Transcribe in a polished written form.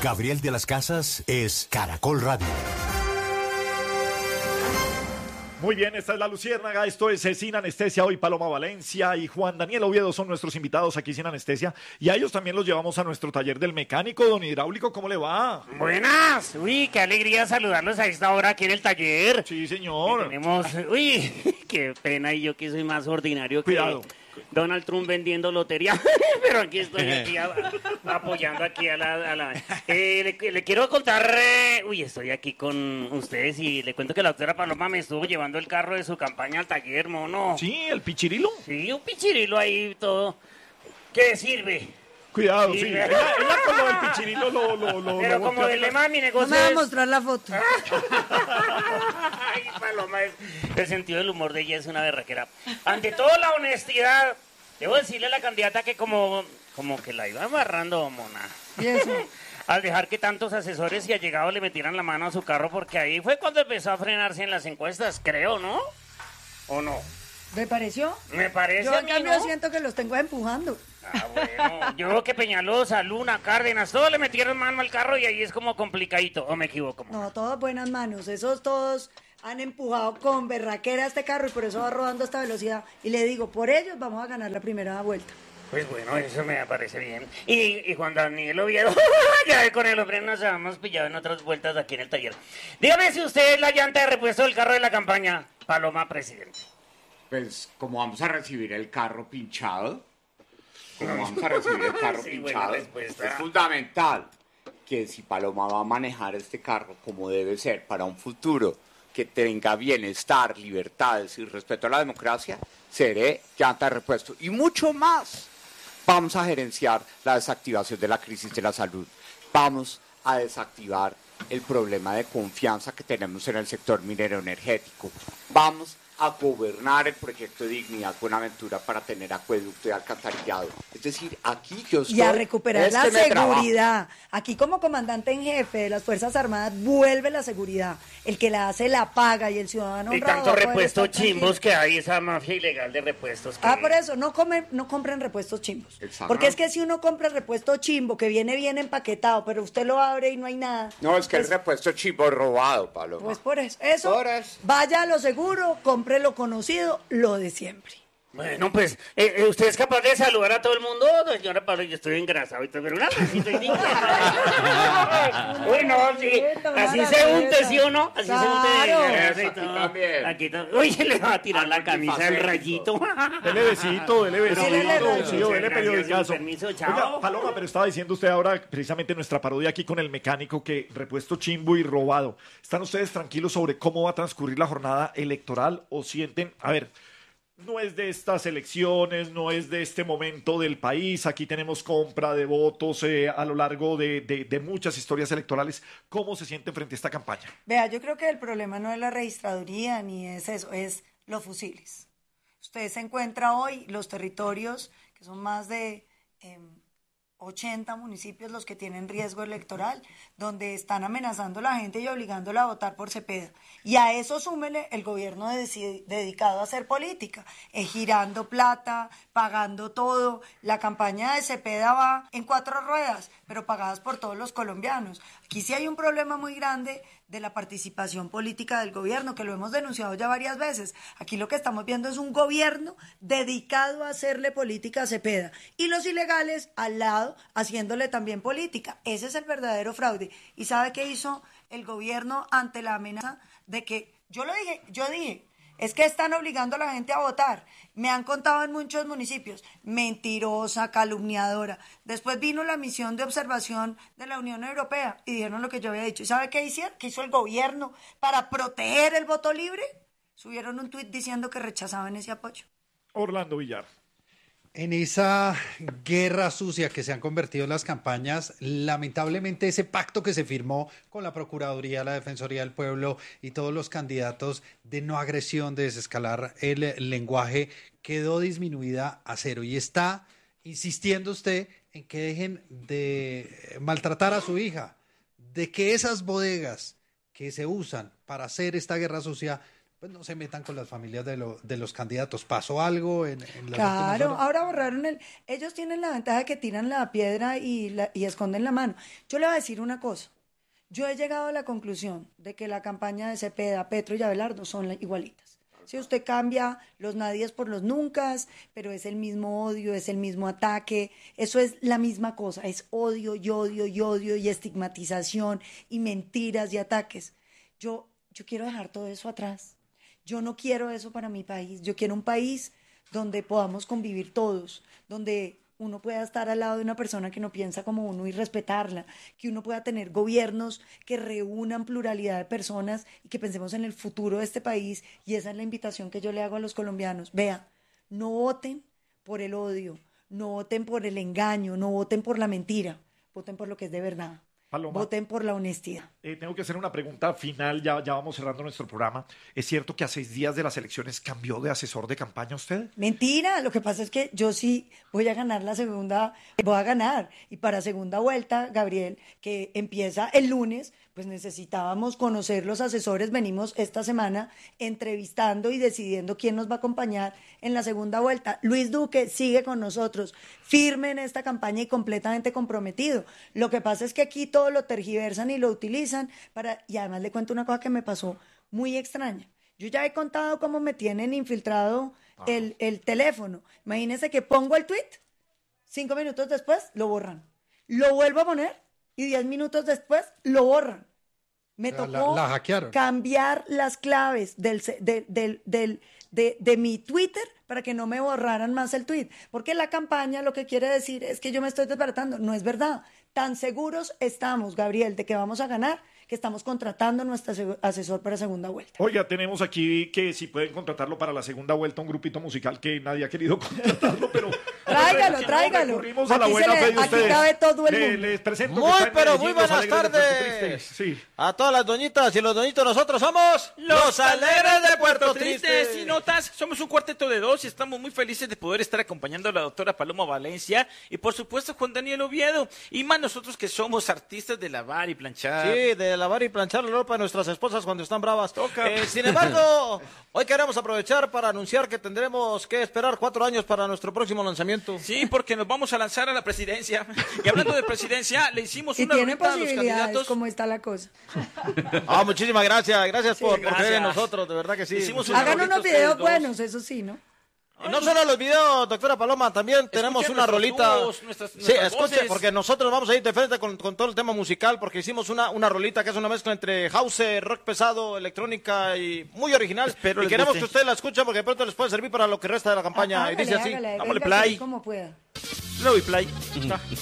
Gabriel de las Casas es Caracol Radio. Muy bien, esta es La Luciérnaga, esto es Sin Anestesia, hoy Paloma Valencia y Juan Daniel Oviedo son nuestros invitados aquí Sin Anestesia y a ellos también los llevamos a nuestro taller del mecánico, don Hidráulico, ¿cómo le va? Buenas, uy, qué alegría saludarlos a esta hora aquí en el taller. Sí, señor. Tenemos, uy, qué pena, y yo que soy más ordinario que Cuidado. Donald Trump vendiendo lotería, pero aquí estoy apoyando aquí a la... le quiero contar, uy, estoy aquí con ustedes y le cuento que la doctora Paloma me estuvo llevando el carro de su campaña al taller, mono. Sí, el pichirilo. Sí, un pichirilo ahí todo. ¿Qué sirve? Cuidado, Sí. sí. Ella con lo del pichirilo lo Pero como volteó el lema de mi No negocio me va a es... mostrar la foto. Ay, Paloma, el sentido del humor de ella es una berraquera. Ante todo, la honestidad. Debo decirle a la candidata que como que la iba amarrando, mona. ¿Y eso? Al dejar que tantos asesores y allegados le metieran la mano a su carro, porque ahí fue cuando empezó a frenarse en las encuestas, creo, ¿no? ¿O no? ¿Me pareció? Me parece Yo a en mí, cambio ¿no? siento que los tengo empujando. Ah, bueno, yo creo que Peñalosa, Luna, Cárdenas, todos le metieron mano al carro y ahí es como complicadito, ¿o me equivoco? No, todas buenas manos. Esos todos han empujado con berraquera este carro y por eso va rodando a esta velocidad. Y le digo, por ellos vamos a ganar la primera vuelta. Pues bueno, eso me parece bien. Y Juan Daniel Oviedo, ya con el hombre nos habíamos pillado en otras vueltas aquí en el taller. Dígame si usted es la llanta de repuesto del carro de la campaña, Paloma Presidente. Pues como vamos a recibir el carro pinchado, Sí, buena respuesta. es fundamental que si Paloma va a manejar este carro como debe ser para un futuro que tenga bienestar, libertades y respeto a la democracia, seré llanta de repuesto. Y mucho más. Vamos a gerenciar la desactivación de la crisis de la salud. Vamos a desactivar el problema de confianza que tenemos en el sector minero energético. Vamos a gobernar el proyecto de Dignidad Buenaventura para tener acueducto y alcantarillado. Es decir, aquí yo estoy... Y a recuperar la me trabajo. seguridad. Aquí como comandante en jefe de las Fuerzas Armadas vuelve la seguridad. El que la hace la paga y el ciudadano Y honrado tantos va a poder repuestos estar tranquilo. chimbos que hay, esa mafia ilegal de repuestos. Que... Por eso, no compren repuestos chimbos. Exacto. Porque es que si uno compra repuesto chimbo, que viene bien empaquetado, pero usted lo abre y no hay nada. No, es que pues, el repuesto chivo robado, Paloma. Pues por eso. Por eso. Vaya a lo seguro, compre lo conocido, lo de siempre. Bueno, pues, ¿usted es capaz de saludar a todo el mundo? No, señora Pablo, yo estoy engrasado y todo, pero un abracito y Uy, no, sí, así se unte, ¿sí o no? Así Claro. se unte. Aquí también. Aquí también. Uy, le va a tirar la camisa el Multifacético. rayito. Dele besito, dele Gracias, dele periodicazo. Permiso, chao. Oiga, Paloma, pero estaba diciendo usted ahora, precisamente nuestra parodia aquí con el mecánico, que repuesto chimbo y robado. ¿Están ustedes tranquilos sobre cómo va a transcurrir la jornada electoral o sienten, a ver, no es de estas elecciones, no es de este momento del país, aquí tenemos compra de votos a lo largo de muchas historias electorales, ¿cómo se sienten frente a esta campaña? Vea, yo creo que el problema no es la registraduría ni es eso, es los fusiles. Usted se encuentra hoy los territorios, que son más de 80 municipios los que tienen riesgo electoral, donde están amenazando a la gente y obligándola a votar por Cepeda. Y a eso súmele el gobierno dedicado a hacer política, girando plata, pagando todo. La campaña de Cepeda va en 4 ruedas, pero pagadas por todos los colombianos. Aquí sí hay un problema muy grande de la participación política del gobierno, que lo hemos denunciado ya varias veces. Aquí lo que estamos viendo es un gobierno dedicado a hacerle política a Cepeda y los ilegales al lado haciéndole también política. Ese es el verdadero fraude. ¿Y sabe qué hizo el gobierno ante la amenaza de que, yo dije, es que están obligando a la gente a votar? Me han contado en muchos municipios, mentirosa, calumniadora. Después vino la misión de observación de la Unión Europea y dijeron lo que yo había dicho. ¿Y sabe qué hicieron? ¿Qué hizo el gobierno para proteger el voto libre? Subieron un tuit diciendo que rechazaban ese apoyo. Orlando Villar. En esa guerra sucia que se han convertido las campañas, lamentablemente ese pacto que se firmó con la Procuraduría, la Defensoría del Pueblo y todos los candidatos de no agresión, de desescalar el lenguaje, quedó disminuida a cero. Y está insistiendo usted en que dejen de maltratar a su hija, de que esas bodegas que se usan para hacer esta guerra sucia pues no se metan con las familias de los candidatos. ¿Pasó algo en las últimas Claro, horas? ahora borraron ellos tienen la ventaja de que tiran la piedra y esconden la mano. Yo le voy a decir una cosa. Yo he llegado a la conclusión de que la campaña de Cepeda, Petro y Abelardo son igualitas. Si usted cambia los nadies por los nuncas, pero es el mismo odio, es el mismo ataque, eso es la misma cosa, es odio y odio y odio y estigmatización y mentiras y ataques. Yo quiero dejar todo eso atrás. Yo no quiero eso para mi país. Yo quiero un país donde podamos convivir todos, donde uno pueda estar al lado de una persona que no piensa como uno y respetarla, que uno pueda tener gobiernos que reúnan pluralidad de personas y que pensemos en el futuro de este país. Y esa es la invitación que yo le hago a los colombianos. Vea, no voten por el odio, no voten por el engaño, no voten por la mentira, voten por lo que es de verdad. Paloma, Voten por la honestidad. tengo que hacer una pregunta final, ya vamos cerrando nuestro programa. ¿Es cierto que a 6 días de las elecciones cambió de asesor de campaña usted? Mentira, lo que pasa es que yo sí voy a ganar voy a ganar. Y para segunda vuelta, Gabriel, que empieza el lunes, pues necesitábamos conocer los asesores. Venimos esta semana entrevistando y decidiendo quién nos va a acompañar en la segunda vuelta. Luis Duque sigue con nosotros, firme en esta campaña y completamente comprometido. Lo que pasa es que aquí todo lo tergiversan y lo utilizan y además le cuento una cosa que me pasó muy extraña. Yo ya he contado cómo me tienen infiltrado el teléfono. Imagínense que pongo el tweet, 5 minutos después lo borran. Lo vuelvo a poner y 10 minutos después lo borran. Me tocó la hackearon. cambiar las claves de mi Twitter para que no me borraran más el tweet. Porque la campaña lo que quiere decir es que yo me estoy desbaratando. No es verdad. Tan seguros estamos, Gabriel, de que vamos a ganar, que estamos contratando a nuestro asesor para segunda vuelta. Oiga, tenemos aquí que si pueden contratarlo para la segunda vuelta, un grupito musical que nadie ha querido contratarlo, pero... Tráigalo. Recurrimos a la Aquí buena fe de aquí ustedes. cabe todo el mundo. Les presento que Muy, está en pero Medellín, muy los buenas Alegres de Puerto tardes. Triste. Sí. A todas las doñitas y los doñitos, nosotros somos los Alegres de Puerto Triste. Y notas, somos un cuarteto de 2 y estamos muy felices de poder estar acompañando a la doctora Paloma Valencia y por supuesto Juan Daniel Oviedo. Y más nosotros que somos artistas de lavar y planchar. Sí, de lavar y planchar la ropa de nuestras esposas cuando están bravas. Sin embargo, hoy queremos aprovechar para anunciar que tendremos que esperar 4 años para nuestro próximo lanzamiento. Sí, porque nos vamos a lanzar a la presidencia. Y hablando de presidencia, le hicimos Y una tiene ruta a los posibilidades, candidatos. como está la cosa. Muchísimas gracias. Gracias por gracias. creer en nosotros, de verdad que sí. Hicimos una Hagan rolita unos videos ustedes dos. buenos, eso sí, ¿no? Y no solo los videos, doctora Paloma, también tenemos una nuestros rolita. dúos, nuestras Sí, escuche, voces. porque nosotros vamos a ir de frente con todo el tema musical, porque hicimos una rolita que es una mezcla entre house, rock pesado, electrónica y muy original. Espero y les queremos guste. que ustedes la escuchen porque de pronto les puede servir para lo que resta de la campaña. Y dice así. Hágale, Dámosle venga, play. así como pueda. Le doy play. Está.